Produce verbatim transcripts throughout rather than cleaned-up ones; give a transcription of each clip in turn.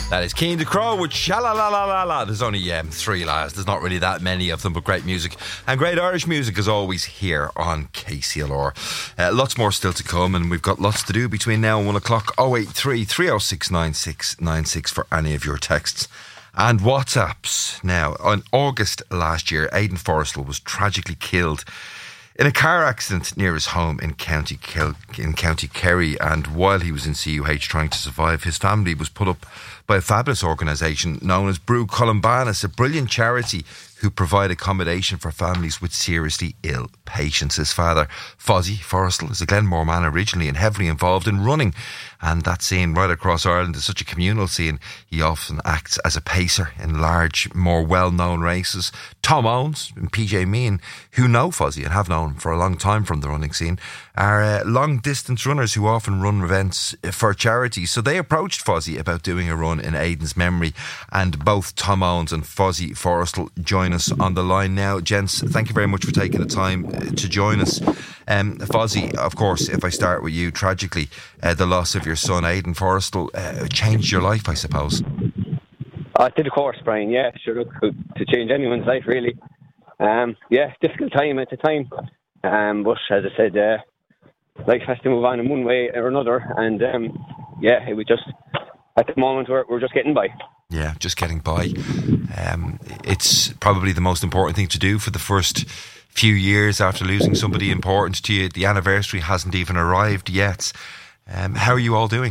That is Keen the Crow with Sha-la-la-la-la-la. There's only um, three lads. There's not really that many of them, but great music. And great Irish music as always here on K C L R. Uh, lots more still to come, and we've got lots to do between now and one o'clock. oh eight three, three oh six, nine six nine six for any of your texts and WhatsApps. Now, on August last year, Aidan Forrestal was tragically killed in a car accident near his home in County Kel- in County Kerry, and while he was in C U H trying to survive, his family was put up by a fabulous organisation known as Brú Columbanus, a brilliant charity who provide accommodation for families with seriously ill patients. His father, Fozzie Forrestal, is a Glenmore man originally and heavily involved in running, and that scene right across Ireland is such a communal scene. He often acts as a pacer in large, more well-known races. Tom Owens and P J Meehan, who know Fozzie and have known for a long time from the running scene, are uh, long-distance runners who often run events for charity. So they approached Fozzie about doing a run in Aidan's memory, and both Tom Owens and Fozzie Forrestal join us on the line now. Gents, thank you very much for taking the time to join us. Um, Fozzie, of course, if I start with you, tragically, uh, the loss of your son, Aidan Forrestal, uh, changed your life, I suppose. Oh, it did, of course, Brian. Yeah, sure, look, to change anyone's life, really. Um, yeah, difficult time at the time. Um, but as I said, uh, life has to move on in one way or another. And um, yeah, it was just, at the moment, we're, we're just getting by. Yeah, just getting by. Um, it's probably the most important thing to do for the first few years after losing somebody important to you. The anniversary hasn't even arrived yet. Um, how are you all doing?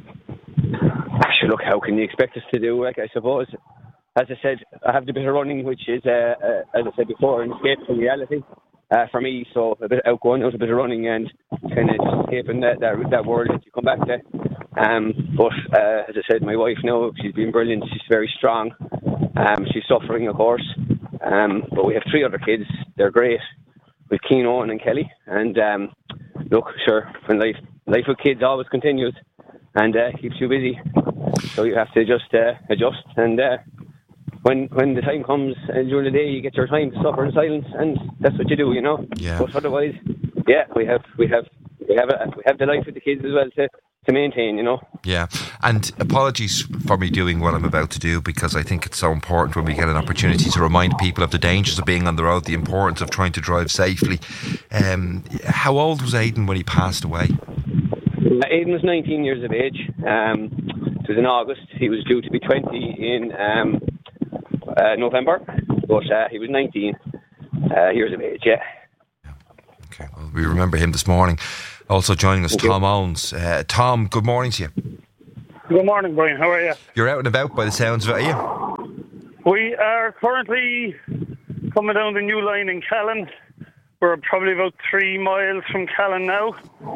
Actually, look, how can you expect us to do? Like, I suppose, as I said, I have the bit of running, which is, uh, uh, as I said before, an escape from reality uh, for me. So a bit outgoing, out a bit of running, and kind of just escaping that, that that world that you come back to. Um, but uh, as I said, my wife now, she's been brilliant. She's very strong. Um, she's suffering, of course. Um, but we have three other kids. They're great. With Cian, Owen and Kelly. And um, look, sure, when life life with kids always continues and uh, keeps you busy. So you have to just uh, adjust. And uh, when when the time comes uh, during the day, you get your time to suffer in silence, and that's what you do, you know. Yeah. But otherwise, yeah, we have we have we have a, we have the life with the kids as well to. to maintain, you know. Yeah, and apologies for me doing what I'm about to do, because I think it's so important when we get an opportunity to remind people of the dangers of being on the road, the importance of trying to drive safely. Um, how old was Aidan when he passed away? Uh, Aidan was nineteen years of age. Um, it was in August. He was due to be twenty in um, uh, November, but uh, he was nineteen uh, years of age, yeah. Okay, well, we remember him this morning. Also joining us, Tom Owens. Uh, Tom, good morning to you. Good morning, Brian. How are you? You're out and about by the sounds of it, are you? We are currently coming down the new line in Callan. We're probably about three miles from Callan now.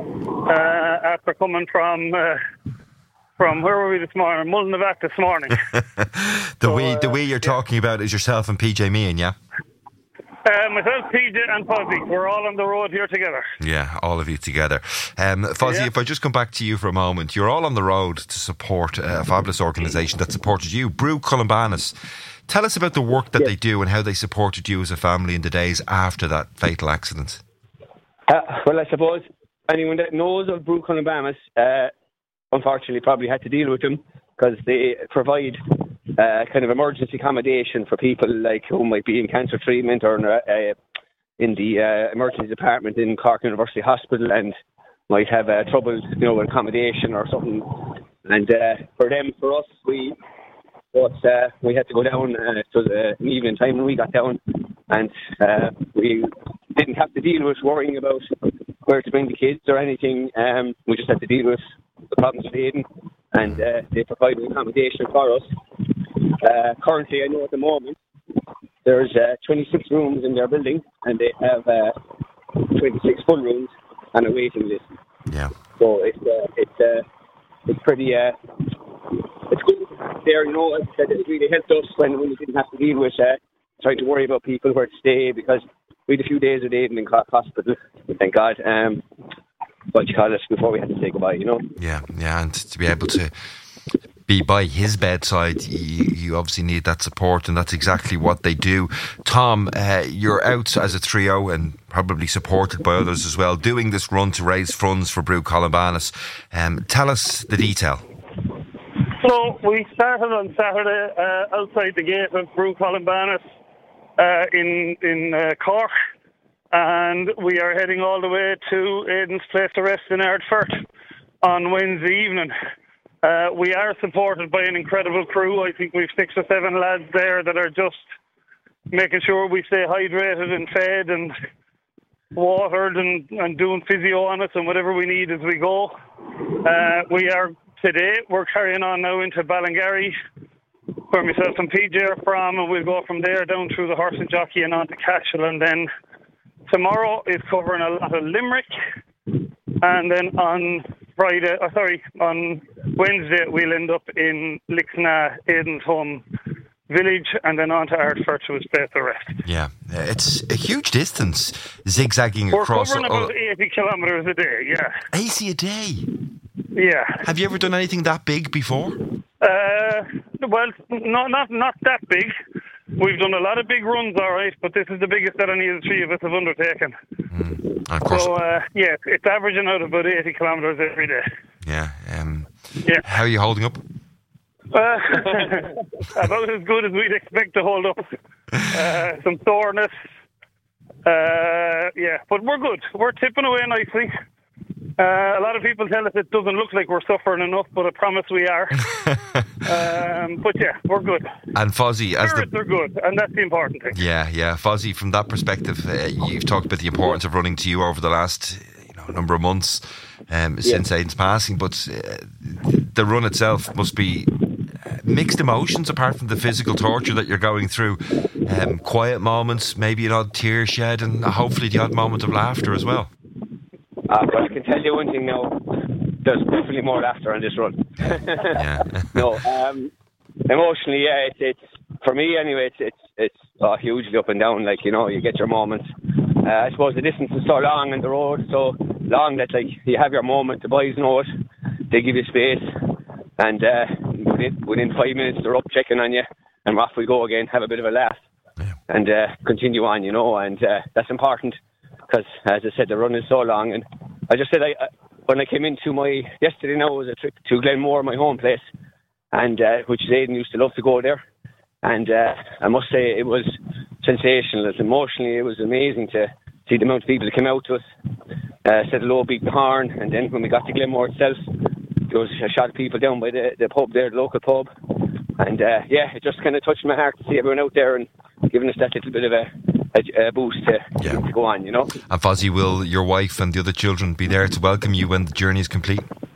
Uh, after coming from uh, from where were we this morning? Mullinavat this morning. the so, we uh, the we you're yeah. talking about is yourself and P J Meehan, yeah? Uh, myself, P J and Fozzie, we're all on the road here together. Yeah, all of you together. Um, Fozzie, yeah. if I just come back to you for a moment, you're all on the road to support a fabulous organisation that supported you, Brú Columbanus. Tell us about the work that yeah. they do and how they supported you as a family in the days after that fatal accident. Uh, well, I suppose anyone that knows of Brú Columbanus, uh, unfortunately, probably had to deal with them, because they provide Uh, kind of emergency accommodation for people like who might be in cancer treatment or uh, in the uh, emergency department in Cork University Hospital and might have uh, trouble, you know, with accommodation or something. And uh, for them, for us, we but uh, we had to go down. Uh, it was uh, an evening time when we got down, and uh, we didn't have to deal with worrying about where to bring the kids or anything. Um, we just had to deal with the problems with Aidan, and uh, they provided accommodation for us. Uh, currently, I know at the moment there's uh, twenty-six rooms in their building, and they have uh, twenty-six full rooms and a waiting list. Yeah. So it's uh, it's uh, it's pretty uh, it's good there. You know, as I said, it really helped us when we didn't have to deal with uh, trying to worry about people where to stay, because we had a few days with Aidan in Cork Hospital. Thank God. Um, what you call it before we had to say goodbye. You know. Yeah, yeah, and to be able to be by his bedside, you, you obviously need that support, and that's exactly what they do. Tom, uh, you're out as a trio and probably supported by others as well, doing this run to raise funds for Brú Columbanus. Um, tell us the detail. So we started on Saturday uh, outside the gate of Brú Columbanus uh, in in uh, Cork, and we are heading all the way to Aidan's Place to Rest in Ardfert on Wednesday evening. Uh, we are supported by an incredible crew. I think we've six or seven lads there that are just making sure we stay hydrated and fed and watered and, and doing physio on us and whatever we need as we go. Uh, we are today, we're carrying on now into Ballingarry, where myself and P J are from, and we'll go from there down through the Horse and Jockey and on to Cashel, and then tomorrow is covering a lot of Limerick, and then on Friday, oh, sorry, on Wednesday we'll end up in Lixna, Aidan's home village, and then on to Ardfert to his place of rest. Yeah, it's a huge distance, zigzagging We're across. We're covering about eighty kilometres a day, yeah. eighty a day? Yeah. Have you ever done anything that big before? Uh, well, not not not that big. We've done a lot of big runs, all right, but this is the biggest that any of the three of us have undertaken. Mm, of course. So, uh, yeah, it's averaging out about eighty kilometres every day. Yeah. Um, yeah. How are you holding up? Uh, about as good as we'd expect to hold up. Uh, some soreness. Uh, yeah, but we're good. We're tipping away nicely. Uh, a lot of people tell us it doesn't look like we're suffering enough, but I promise we are. um, but yeah, we're good. And Fozzie, as Spirits the are good, and that's the important thing. Yeah, yeah, Fozzie. From that perspective, uh, you've talked about the importance of running to you over the last, you know, number of months um, yeah. since Aidan's passing. But uh, the run itself must be mixed emotions, apart from the physical torture that you're going through. Um, quiet moments, maybe an odd tear shed, and hopefully the odd moment of laughter as well. Uh, but I can tell you one thing now, there's definitely more laughter on this run. Yeah. No, um, emotionally, yeah, it's, it's for me anyway, it's it's it's uh, hugely up and down. Like, you know, you get your moments. Uh, I suppose the distance is so long and the road so long that, like, you have your moment. The boys know it. They give you space, and uh, within, within five minutes they're up checking on you, and off we go again. Have a bit of a laugh, yeah. and uh, continue on. You know, and uh, that's important. Because, as I said, the run is so long. And I just said, I, I, when I came into my, yesterday now was a trip to Glenmore, my home place, and uh, which Aidan used to love to go there. And uh, I must say, it was sensational. It was emotionally, it was amazing to see the amount of people that came out to us. Uh, said hello, beat the horn. And then when we got to Glenmore itself, there was a shot of people down by the, the pub there, the local pub. And uh, yeah, it just kind of touched my heart to see everyone out there and giving us that little bit of a A, a boost to, yeah. to go on, you know. And Fozzie, will your wife and the other children be there to welcome you when the journey is complete?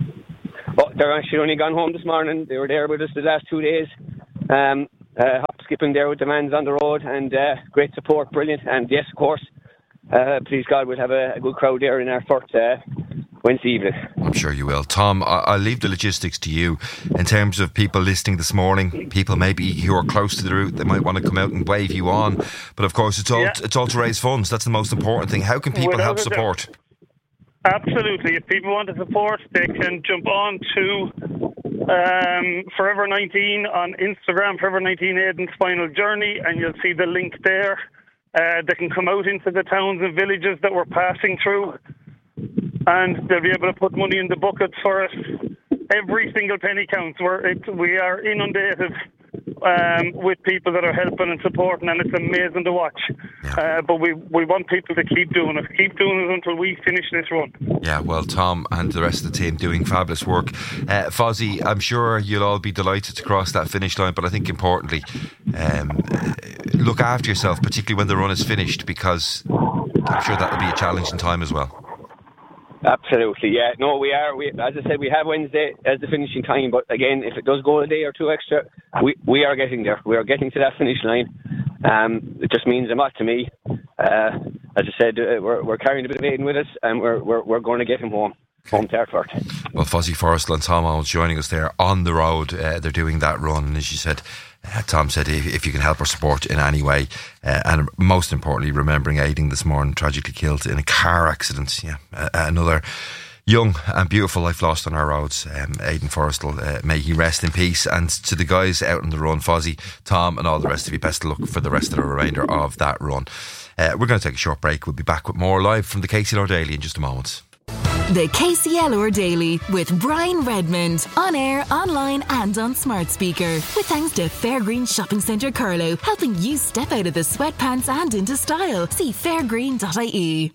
Oh, they're actually only gone home this morning. They were there with us the last two days. Um, uh, hop skipping there with the mans on the road, and uh, great support, brilliant. And yes, of course, uh, please God, we'll have a, a good crowd there in Ardfert uh, Wednesday evening. I'm sure you will. Tom, I'll leave the logistics to you. In terms of people listening this morning, people maybe who are close to the route, they might want to come out and wave you on. But of course, it's all yeah. it's all to raise funds. That's the most important thing. How can people Without help support? Absolutely. If people want to support, they can jump on to um, Forever nineteen on Instagram, Forever nineteen Aidan's Final Journey, and you'll see the link there. Uh, they can come out into the towns and villages that we're passing through, and they'll be able to put money in the buckets for us. Every single penny counts. We're, it, we are inundated um, with people that are helping and supporting, and it's amazing to watch. Yeah. Uh, but we we want people to keep doing it. Keep doing it until we finish this run. Yeah, well, Tom and the rest of the team doing fabulous work. Uh, Fozzie, I'm sure you'll all be delighted to cross that finish line, but I think importantly, um, look after yourself, particularly when the run is finished, because I'm sure that'll be a challenging time as well. Absolutely, yeah. No, we are. We, as I said, we have Wednesday as the finishing time. But again, if it does go a day or two extra, we we are getting there. We are getting to that finish line. Um, it just means a lot to me. Uh, as I said, uh, we're we're carrying a bit of Aidan with us, and we're we're we're going to get him home. Home to Ardfert. Well, Fozzie Forrestal and Tom Owens joining us there on the road. Uh, they're doing that run, and as you said, uh, Tom said, if, if you can help or support in any way, uh, and most importantly, remembering Aidan this morning, tragically killed in a car accident. Yeah, uh, another young and beautiful life lost on our roads. Um, Aidan Forrestal, uh, may he rest in peace. And to the guys out on the run, Fozzie, Tom, and all the rest of you, best of luck for the rest of the remainder of that run. Uh, we're going to take a short break. We'll be back with more live from the K C L R Daily in just a moment. The K C L R Daily with Brian Redmond. On air, online and on smart speaker. With thanks to Fairgreen Shopping Centre Carlow, helping you step out of the sweatpants and into style. See fairgreen dot I E.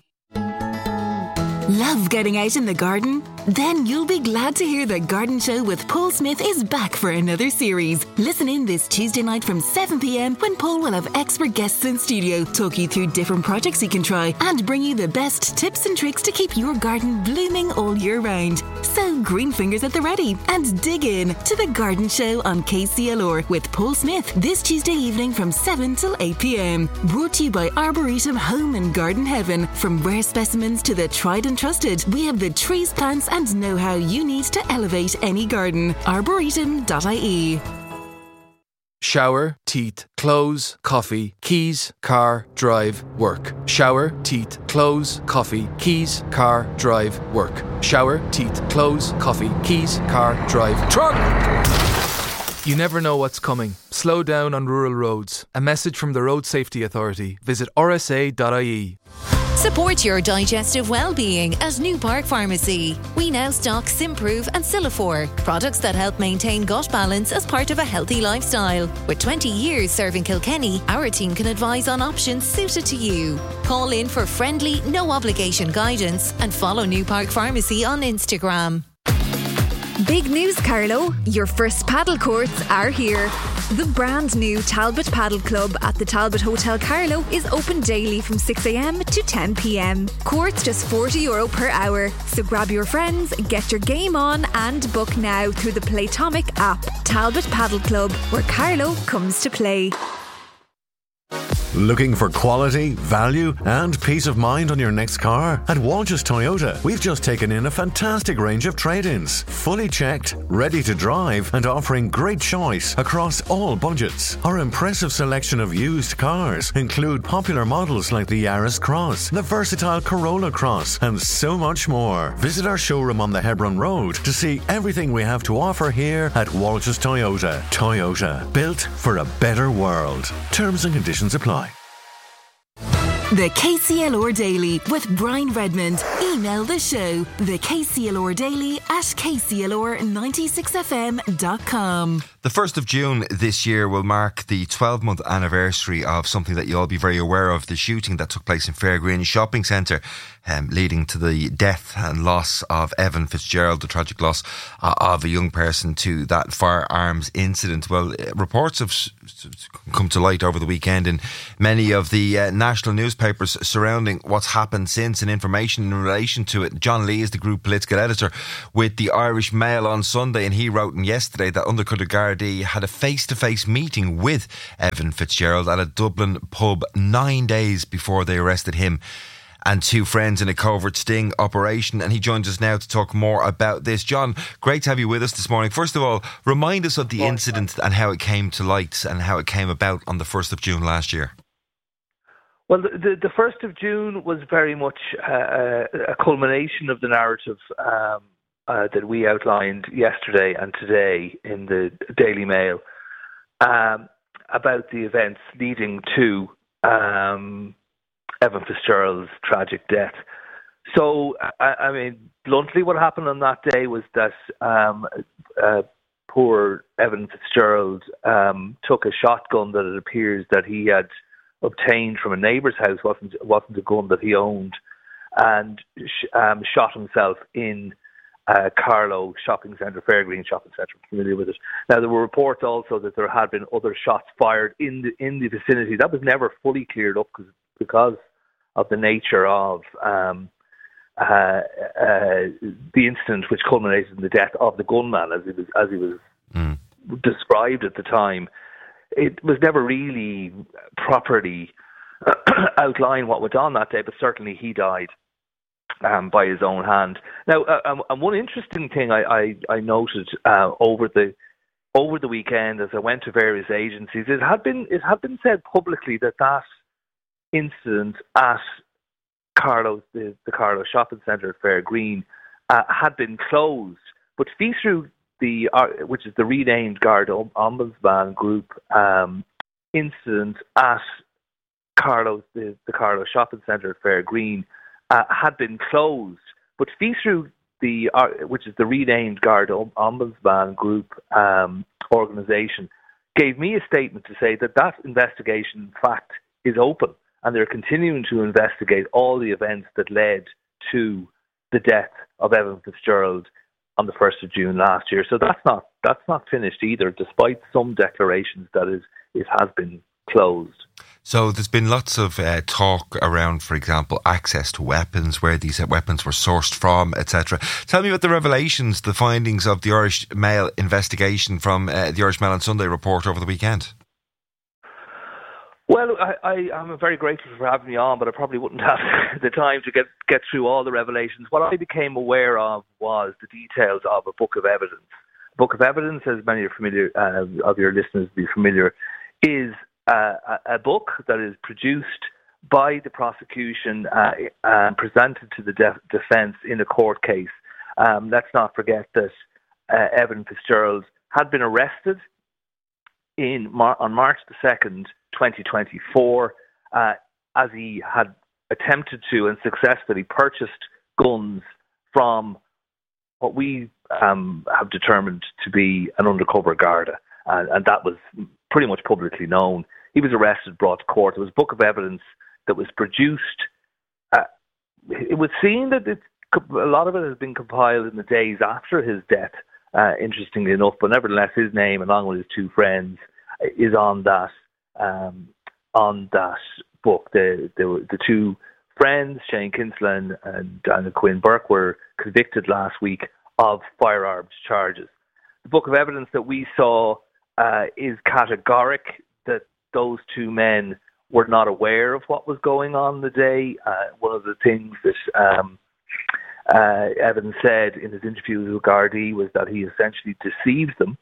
Love getting out in the garden? Then you'll be glad to hear the Garden Show with Paul Smith is back for another series. Listen in this Tuesday night from seven p.m. when Paul will have expert guests in studio, talk you through different projects you can try and bring you the best tips and tricks to keep your garden blooming all year round. So green fingers at the ready and dig in to the Garden Show on K C L R with Paul Smith this Tuesday evening from seven till eight p.m. Brought to you by Arboretum Home and Garden Heaven. From rare specimens to the tried and trusted, we have the trees, plants and know-how you need to elevate any garden. arboretum dot I E. Shower, teeth, clothes, coffee, keys, car, drive, work. Shower, teeth, clothes, coffee, keys, car, drive, work. Shower, teeth, clothes, coffee, keys, car, drive, truck! You never know what's coming. Slow down on rural roads. A message from the Road Safety Authority. Visit r s a dot I E. Support your digestive well-being at New Park Pharmacy. We now stock Simprove and Silifor, products that help maintain gut balance as part of a healthy lifestyle. With twenty years serving Kilkenny, our team can advise on options suited to you. Call in for friendly, no-obligation guidance and follow New Park Pharmacy on Instagram. Big news, Carlo. Your first paddle courts are here. The brand new Talbot Paddle Club at the Talbot Hotel Carlow is open daily from six a.m. to ten p.m. Courts just forty euro per hour. So grab your friends, get your game on and book now through the Playtomic app. Talbot Paddle Club, where Carlow comes to play. Looking for quality, value and peace of mind on your next car? At Walsh's Toyota, we've just taken in a fantastic range of trade-ins. Fully checked, ready to drive and offering great choice across all budgets. Our impressive selection of used cars include popular models like the Yaris Cross, the versatile Corolla Cross and so much more. Visit our showroom on the Hebron Road to see everything we have to offer here at Walsh's Toyota. Toyota, built for a better world. Terms and conditions apply. The K C L R Daily with Brian Redmond. Email the show, the K C L R Daily at k c l r ninety-six f m dot com. The first of June this year will mark the twelve-month anniversary of something that you'll all be very aware of, the shooting that took place in Fairgreen Shopping Centre, um, leading to the death and loss of Evan Fitzgerald, the tragic loss uh, of a young person to that firearms incident. Well, uh, reports have s- s- come to light over the weekend in many of the uh, national newspapers surrounding what's happened since and information in relation to it. John Lee is the group political editor with the Irish Mail on Sunday, and he wrote in yesterday that Undercutter Gardaí had a face-to-face meeting with Evan Fitzgerald at a Dublin pub nine days before they arrested him and two friends in a covert sting operation. And he joins us now to talk more about this. John, great to have you with us this morning. First of all, remind us of the incident and how it came to light and how it came about on the first of June last year. Well, the, the first of June was very much uh, a culmination of the narrative um, uh, that we outlined yesterday and today in the Daily Mail um, about the events leading to um, Evan Fitzgerald's tragic death. So, I, I mean, bluntly, what happened on that day was that um, uh, poor Evan Fitzgerald um, took a shotgun that it appears that he had obtained from a neighbour's house, wasn't wasn't a gun that he owned, and sh- um, shot himself in uh, Carlow Shopping Centre, Fairgreen Shopping Centre. I'm familiar with it. Now, there were reports also that there had been other shots fired in the in the vicinity. That was never fully cleared up because because of the nature of um, uh, uh, the incident, which culminated in the death of the gunman, as he was as he was mm. described at the time. It was never really properly outlined what went on that day, but certainly he died um, by his own hand. Now, uh, and one interesting thing I, I, I noted uh, over the over the weekend as I went to various agencies, it had been it had been said publicly that that incident at Carlow, the, the Carlow Shopping Centre at Fairgreen, uh, had been closed, but FISRU, the uh, which is the renamed Garda Ombudsman Group um, incident at Carlow, the, the Carlow Shopping Centre at Fairgreen, uh, had been closed, But FISRU, the uh, which is the renamed Garda Ombudsman Group um, organisation, gave me a statement to say that that investigation, in fact, is open, and they're continuing to investigate all the events that led to the death of Evan Fitzgerald on the first of June last year. So that's not that's not finished either, despite some declarations that is it has been closed. So there's been lots of uh, talk around, for example, access to weapons, where these weapons were sourced from, et cetera. Tell me about the revelations, the findings of the Irish Mail investigation from uh, the Irish Mail on Sunday report over the weekend. Well, I, I, I'm very grateful for having me on, but I probably wouldn't have the time to get, get through all the revelations. What I became aware of was the details of a book of evidence. A book of evidence, as many are familiar, uh, of your listeners will be familiar, is uh, a, a book that is produced by the prosecution uh, and presented to the def- defence in a court case. Um, let's not forget that uh, Evan Fitzgerald had been arrested in Mar- on March the second, twenty twenty-four, uh, as he had attempted to and successfully purchased guns from what we um, have determined to be an undercover Garda, and, and that was pretty much publicly known. He was arrested, brought to court. There was a book of evidence that was produced. Uh, it was seen that it, a lot of it has been compiled in the days after his death, uh, interestingly enough, but nevertheless his name, along with his two friends, is on that um, on that book. The, the the two friends, Shane Kinsella and Daniel Quinn Burke, were convicted last week of firearms charges. The book of evidence that we saw uh, is categoric that those two men were not aware of what was going on the day. Uh, one of the things that um, uh, Evan said in his interview with Gardaí was that he essentially deceived them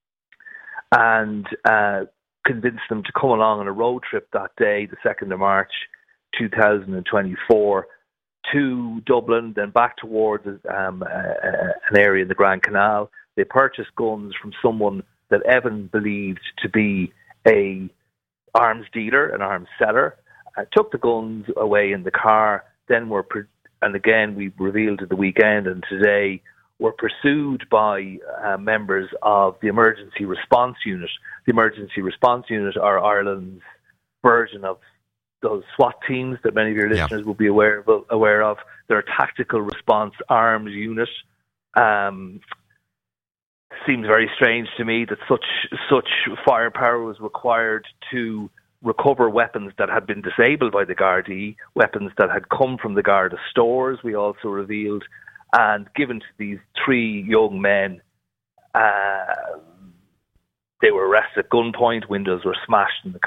and uh, convinced them to come along on a road trip that day, the second of March, two thousand twenty-four, to Dublin, then back towards um, uh, an area in the Grand Canal. They purchased guns from someone that Evan believed to be a arms dealer, an arms seller, uh, took the guns away in the car, then were, pre- and again we revealed at the weekend and today, were pursued by uh, members of the Emergency Response Unit. The Emergency Response Unit are Ireland's version of those SWAT teams that many of your listeners yeah. will be aware of. Aware of. They're a tactical response arms unit. Um, seems very strange to me that such such firepower was required to recover weapons that had been disabled by the Gardaí, weapons that had come from the Garda stores, we also revealed, and given to these three young men. Uh, they were arrested at gunpoint, windows were smashed in the